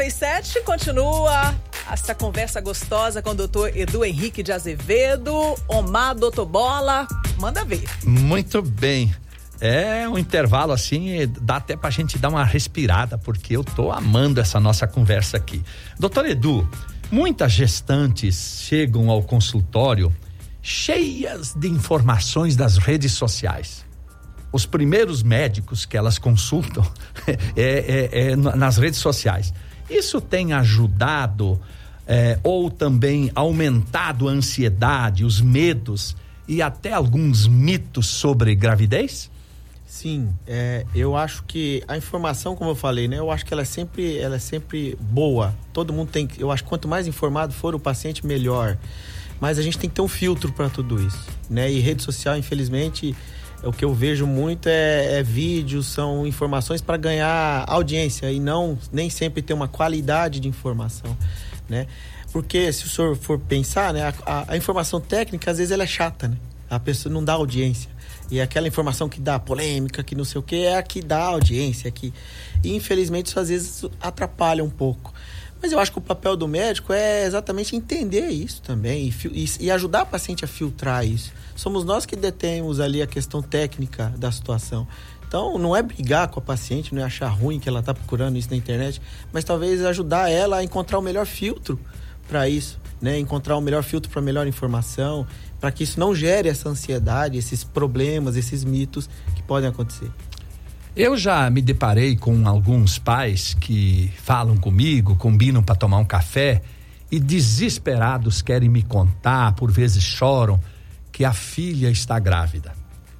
7 continua essa conversa gostosa com o doutor Edu Henrique de Azevedo. Omar, doutor Bola, manda ver. Muito bem. É um intervalo assim, dá até pra gente dar uma respirada, porque eu tô amando essa nossa conversa aqui. Doutor Edu, muitas gestantes chegam ao consultório cheias de informações das redes sociais. Os primeiros médicos que elas consultam nas redes sociais. Isso tem ajudado ou também aumentado a ansiedade, os medos e até alguns mitos sobre gravidez? Sim, eu acho que a informação, como eu falei, né? Eu acho que ela é sempre boa. Todo mundo tem, eu acho que quanto mais informado for o paciente, melhor. Mas a gente tem que ter um filtro para tudo isso, né? E rede social, infelizmente, o que eu vejo muito é vídeos, são informações para ganhar audiência e nem sempre ter uma qualidade de informação, né? Porque se o senhor for pensar, né, a informação técnica às vezes ela é chata, né? A pessoa não dá audiência. E aquela informação que dá polêmica, que não sei o que, é a que dá audiência. E infelizmente isso às vezes atrapalha um pouco. Mas eu acho que o papel do médico é exatamente entender isso também e ajudar o paciente a filtrar isso. Somos nós que detemos ali a questão técnica da situação. Então, não é brigar com a paciente, não é achar ruim que ela está procurando isso na internet, mas talvez ajudar ela a encontrar o melhor filtro para isso, né? Encontrar o melhor filtro para melhor informação, para que isso não gere essa ansiedade, esses problemas, esses mitos que podem acontecer. Eu já me deparei com alguns pais que falam comigo, combinam para tomar um café e desesperados querem me contar, por vezes choram, que a filha está grávida.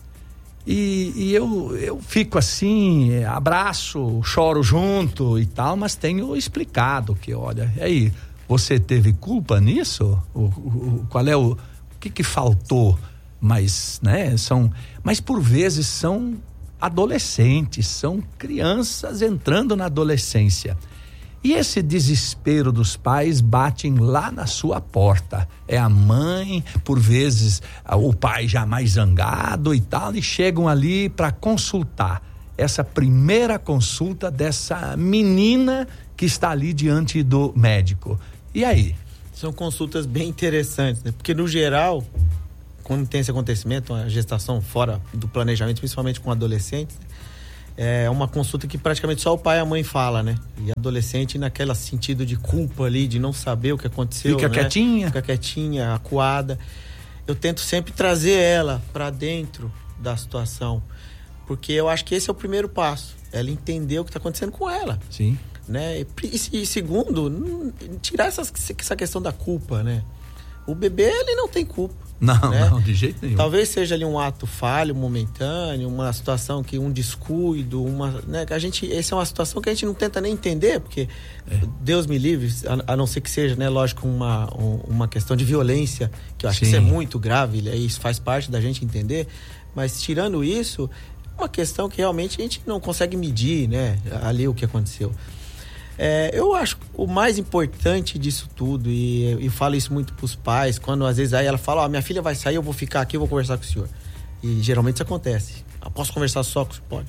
E eu fico assim, abraço, choro junto e tal, mas tenho explicado que, olha, e aí, você teve culpa nisso? Qual é o que faltou? Mas, né, mas por vezes são adolescentes, são crianças entrando na adolescência. E esse desespero dos pais batem lá na sua porta. É a mãe, por vezes o pai já mais zangado e tal, e chegam ali para consultar. Essa primeira consulta dessa menina que está ali diante do médico. E aí? São consultas bem interessantes, né? Porque no geral, quando tem esse acontecimento, a gestação fora do planejamento, principalmente com adolescentes, é uma consulta que praticamente só o pai e a mãe falam, né? E adolescente naquele sentido de culpa ali, de não saber o que aconteceu, Fica quietinha, acuada. Eu tento sempre trazer ela para dentro da situação, porque eu acho que esse é o primeiro passo, ela entender o que está acontecendo com ela. Sim. Né? E segundo, tirar essa questão da culpa, né? O bebê, ele não tem culpa. Não, né? não, de jeito nenhum. Talvez seja ali um ato falho, momentâneo, uma situação que um descuido, né? Essa é uma situação que a gente não tenta nem entender, porque Deus me livre, a não ser que seja, né, lógico, uma questão de violência, que eu acho que isso é muito grave, e isso faz parte da gente entender, mas tirando isso, é uma questão que realmente a gente não consegue medir, né, ali o que aconteceu. Eu acho que o mais importante disso tudo, e falo isso muito pros pais, quando às vezes aí ela fala, minha filha vai sair, eu vou ficar aqui, eu vou conversar com o senhor. E geralmente isso acontece. Posso conversar só com o senhor? Pode.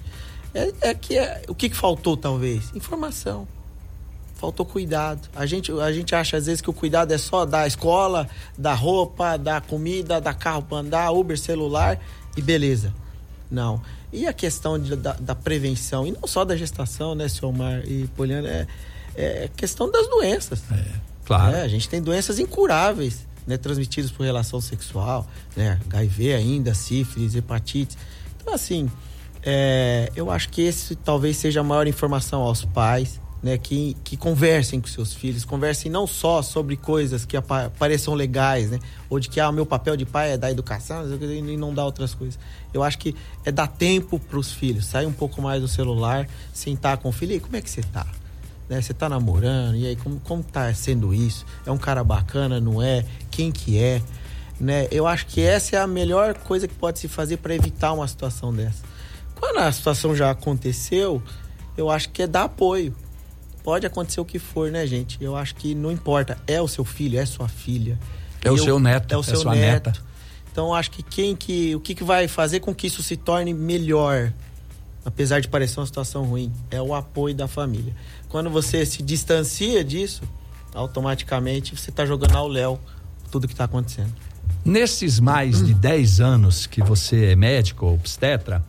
O que faltou, talvez? Informação. Faltou cuidado. A gente acha às vezes que o cuidado é só da escola, da roupa, da comida, da carro para andar, Uber, celular e beleza. Não. E a questão da prevenção, e não só da gestação, né, seu Omar e Poliana, é questão das doenças. Claro. A gente tem doenças incuráveis, né, transmitidas por relação sexual, né, HIV ainda, sífilis, hepatite. Então, assim, eu acho que esse talvez seja a maior informação aos pais, né, que conversem com seus filhos, conversem não só sobre coisas que pareçam legais, né, ou de que o meu papel de pai é dar educação e não dar outras coisas. Eu acho que é dar tempo para os filhos, sair um pouco mais do celular, sentar com o filho, e aí, como é que você tá? Né, você tá namorando, e aí, como tá sendo isso? É um cara bacana, não é? Quem que é? Né? Eu acho que essa é a melhor coisa que pode se fazer para evitar uma situação dessa. Quando a situação já aconteceu, eu acho que é dar apoio. Pode acontecer o que for, né, gente? Eu acho que não importa. É o seu filho, é sua filha. É o seu neto, é o seu sua neto. Neta. Então, eu acho que o que vai fazer com que isso se torne melhor, apesar de parecer uma situação ruim, é o apoio da família. Quando você se distancia disso, automaticamente você está jogando ao léu tudo que está acontecendo. Nesses mais de 10 anos que você é médico ou obstetra,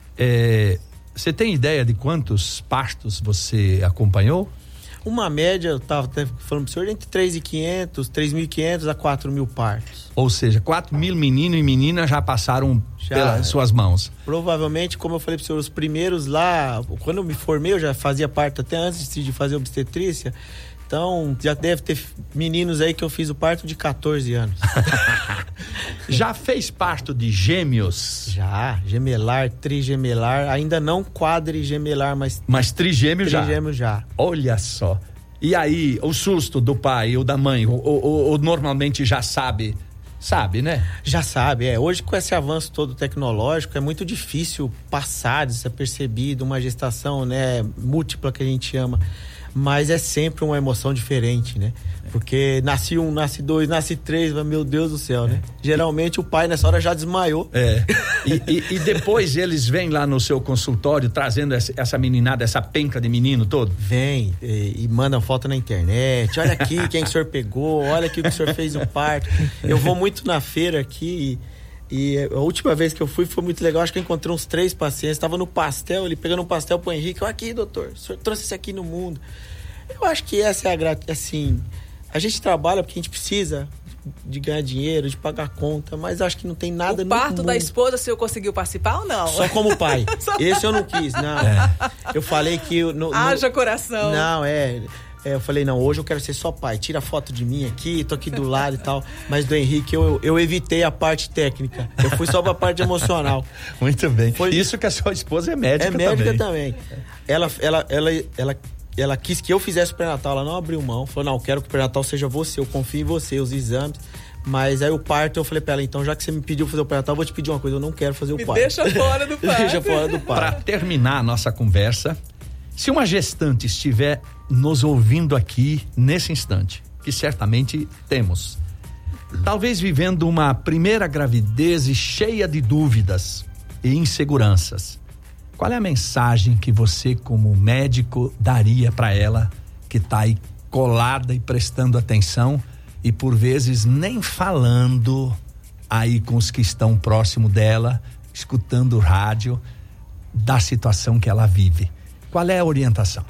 você tem ideia de quantos partos você acompanhou? Uma média, eu estava até falando para o senhor, entre 3.500, 3.500 a 4.000 partos. Ou seja, 4.000 menino e menina já passaram pelas suas mãos. Provavelmente, como eu falei para o senhor, os primeiros lá, quando eu me formei, eu já fazia parto até antes de fazer obstetrícia. Então, já deve ter meninos aí que eu fiz o parto de 14 anos. Já fez parto de gêmeos? Já, gemelar, trigemelar, ainda não quadrigemelar, mas trigêmeo já? Trigêmeo já. Olha só. E aí, o susto do pai ou da mãe, ou normalmente já sabe, né? Já sabe, Hoje com esse avanço todo tecnológico, é muito difícil passar desapercebido uma gestação, né, múltipla que a gente chama. Mas é sempre uma emoção diferente, né? Porque nasce um, nasce dois, nasce três, meu Deus do céu, né? Geralmente o pai nessa hora já desmaiou. E depois eles vêm lá no seu consultório trazendo essa meninada, essa penca de menino todo? Vem e mandam foto na internet. Olha aqui quem que o senhor pegou, olha aqui o que o senhor fez no parto. Eu vou muito na feira aqui e a última vez que eu fui foi muito legal. Acho que eu encontrei uns 3 pacientes. Estava no pastel, ele pegando um pastel pro Henrique. Olha aqui, doutor, o senhor trouxe isso aqui no mundo. Eu acho que essa é a gente trabalha porque a gente precisa de ganhar dinheiro, de pagar conta, mas acho que não tem nada no mundo. O parto da esposa, o senhor conseguiu participar ou não? Só como pai. Esse eu não quis, não. Eu falei que... Haja coração. Não, eu falei, não, hoje eu quero ser só pai. Tira foto de mim aqui, tô aqui do lado e tal. Mas do Henrique, eu evitei a parte técnica. Eu fui só pra parte emocional. Muito bem. Isso que a sua esposa é médica também. É médica também. Ela quis que eu fizesse o pré-natal, ela não abriu mão. Falou, não, eu quero que o pré-natal seja você, eu confio em você, os exames. Mas aí o parto, eu falei pra ela, então já que você me pediu fazer o pré-natal, eu vou te pedir uma coisa, eu não quero fazer o parto. Deixa fora do parto. Deixa fora do parto. Pra terminar a nossa conversa, se uma gestante estiver nos ouvindo aqui nesse instante, que certamente temos, talvez vivendo uma primeira gravidez e cheia de dúvidas e inseguranças, qual é a mensagem que você, como médico, daria para ela que está aí colada e prestando atenção e por vezes nem falando aí com os que estão próximo dela, escutando o rádio da situação que ela vive? Qual é a orientação?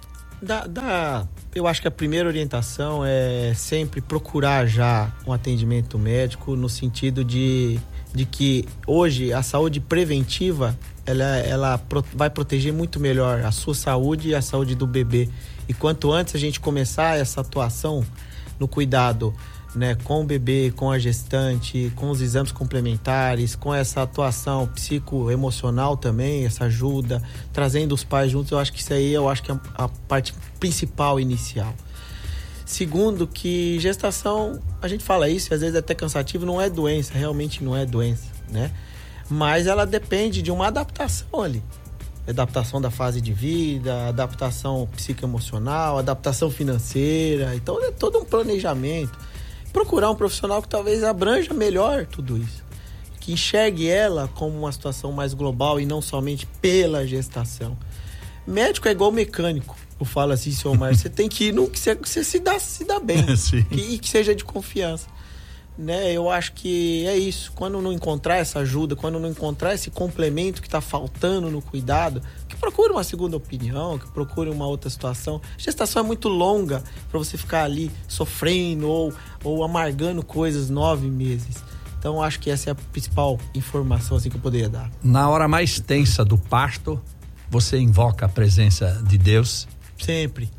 Eu acho que a primeira orientação é sempre procurar já um atendimento médico, no sentido de que hoje a saúde preventiva ela vai proteger muito melhor a sua saúde e a saúde do bebê. E quanto antes a gente começar essa atuação no cuidado, né, com o bebê, com a gestante, com os exames complementares, com essa atuação psicoemocional também, essa ajuda, trazendo os pais juntos, eu acho que isso aí é a parte principal inicial. Segundo, que gestação, a gente fala isso, às vezes é até cansativo, não é doença, realmente não é doença, né? Mas ela depende de uma adaptação ali. Adaptação da fase de vida, adaptação psicoemocional, adaptação financeira. Então é todo um planejamento. Procurar um profissional que talvez abranja melhor tudo isso. Que enxergue ela como uma situação mais global e não somente pela gestação. Médico é igual mecânico. Eu falo assim, senhor Omar, você tem que ir no que você se dá bem. E que seja de confiança. Né? Eu acho que é isso. Quando não encontrar essa ajuda, quando não encontrar esse complemento que está faltando no cuidado, que procure uma segunda opinião, que procure uma outra situação. A gestação é muito longa para você ficar ali sofrendo ou amargando coisas 9 meses. Então eu acho que essa é a principal informação assim, que eu poderia dar. Na hora mais tensa do parto, você invoca a presença de Deus? Sempre.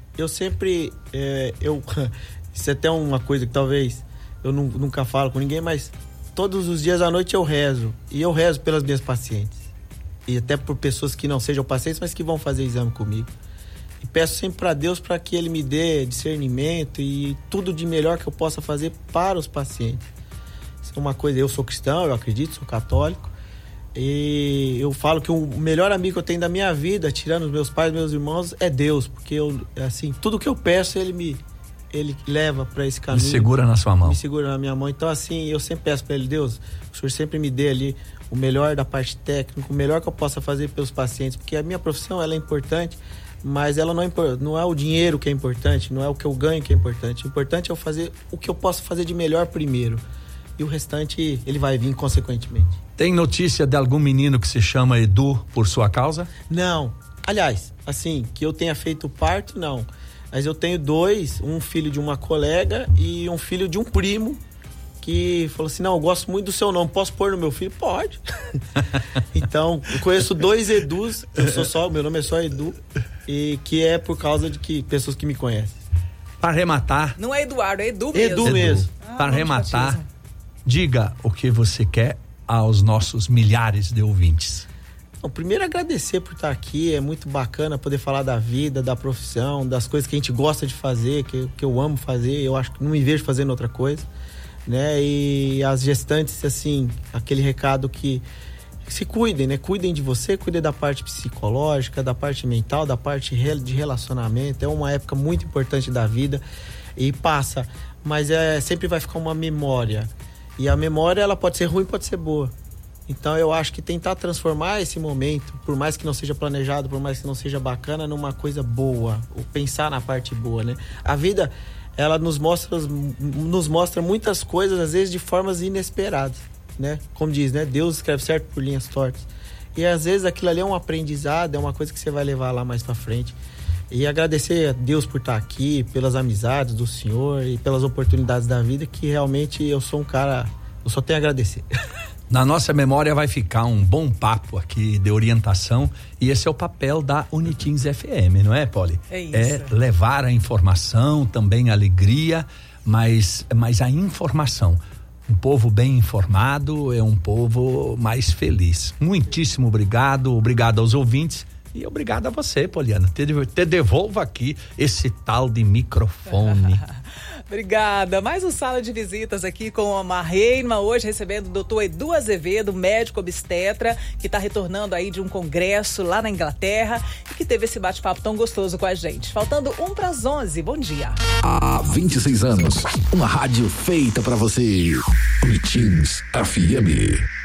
Isso é até uma coisa que talvez eu nunca falo com ninguém, mas todos os dias à noite eu rezo. E eu rezo pelas minhas pacientes. E até por pessoas que não sejam pacientes, mas que vão fazer exame comigo. E peço sempre para Deus para que Ele me dê discernimento e tudo de melhor que eu possa fazer para os pacientes. Isso é uma coisa, eu sou cristão, eu acredito, sou católico. E eu falo que o melhor amigo que eu tenho da minha vida, tirando os meus pais, meus irmãos, é Deus. Porque tudo que eu peço, Ele leva para esse caminho. Me segura na sua mão. Me segura na minha mão. Então, assim, eu sempre peço para Ele, Deus, o Senhor sempre me dê ali o melhor da parte técnica, o melhor que eu possa fazer pelos pacientes, porque a minha profissão ela é importante, mas ela não é o dinheiro que é importante, não é o que eu ganho que é importante. O importante é eu fazer o que eu posso fazer de melhor primeiro. E o restante, ele vai vir consequentemente. Tem notícia de algum menino que se chama Edu por sua causa? Não. Aliás, assim, que eu tenha feito parto, não. Mas eu tenho 2, um filho de uma colega e um filho de um primo, que falou assim, não, eu gosto muito do seu nome, posso pôr no meu filho? Pode. Então, eu conheço 2 Edus, meu nome é só Edu, e que é por causa de pessoas que me conhecem. Para arrematar... Não é Eduardo, é Edu mesmo. Edu mesmo. Para arrematar, diga o que você quer aos nossos milhares de ouvintes. Bom, primeiro agradecer por estar aqui, é muito bacana poder falar da vida, da profissão, das coisas que a gente gosta de fazer, que eu amo fazer, eu acho que não me vejo fazendo outra coisa, né? E as gestantes, assim, aquele recado que se cuidem, né? Cuidem de você, cuidem da parte psicológica, da parte mental, da parte de relacionamento, é uma época muito importante da vida e passa, mas sempre vai ficar uma memória, e a memória ela pode ser ruim, pode ser boa. Então eu acho que tentar transformar esse momento, por mais que não seja planejado, por mais que não seja bacana, numa coisa boa, ou pensar na parte boa, né? A vida, ela nos mostra muitas coisas, às vezes de formas inesperadas, né? Como diz, né? Deus escreve certo por linhas tortas. E às vezes aquilo ali é um aprendizado, é uma coisa que você vai levar lá mais pra frente. E agradecer a Deus por estar aqui, pelas amizades do Senhor e pelas oportunidades da vida, que realmente eu sou um cara, eu só tenho a agradecer. Na nossa memória vai ficar um bom papo aqui de orientação, e esse é o papel da Unitins FM, não é, Poli? É isso. É levar a informação, também a alegria, mas a informação. Um povo bem informado é um povo mais feliz. Muitíssimo obrigado aos ouvintes e obrigado a você, Poliana. Te devolvo aqui esse tal de microfone. Obrigada. Mais um Sala de Visitas aqui com a Marreima, hoje recebendo o doutor Edu Azevedo, médico obstetra, que está retornando aí de um congresso lá na Inglaterra e que teve esse bate-papo tão gostoso com a gente. Faltando 11:50. Bom dia. Há 26 anos, uma rádio feita para você. Unitins FM.